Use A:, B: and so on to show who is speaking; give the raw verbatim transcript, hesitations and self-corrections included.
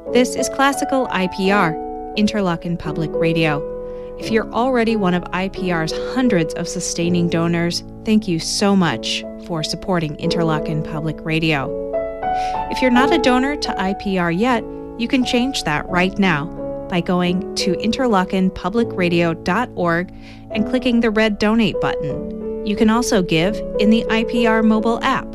A: This is Classical I P R, Interlochen Public Radio. If you're already one of I P R's hundreds of sustaining donors, thank you so much for supporting Interlochen Public Radio. If you're not a donor to I P R yet, you can change that right now by going to interlochen public radio dot org and clicking the red donate button. You can also give in the I P R mobile app.